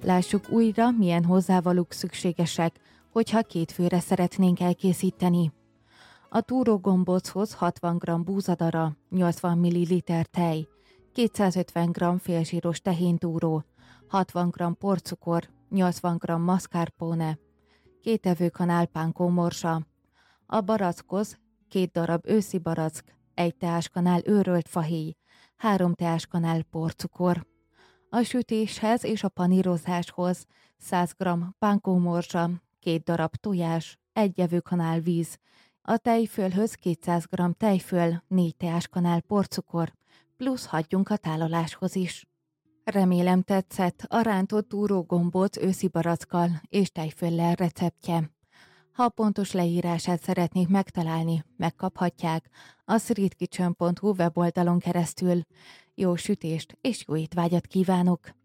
Lássuk újra, milyen hozzávalók szükségesek, hogyha 2 főre szeretnénk elkészíteni. A túrógombóchoz 60 g búzadara, 80 ml tej, 250 g félzsíros tehéntúró, 60 g porcukor, 80 g mascarpone, 2 evőkanál pánkómorsa. A barackhoz 2 darab őszi barack, 1 teáskanál őrölt fahéj, 3 teáskanál porcukor. A sütéshez és a panírozáshoz 100 g pánkómorzsa, 2 darab tojás, 1 evőkanál víz, a tejfölhöz 200 g tejföl, 4 teáskanál porcukor, plusz hagyjunk a tálaláshoz is. Remélem tetszett a rántott túrógombóc őszi barackkal és tejföllel receptje. Ha pontos leírását szeretnék megtalálni, megkaphatják a streetkitchen.hu weboldalon keresztül. Jó sütést és jó étvágyat kívánok!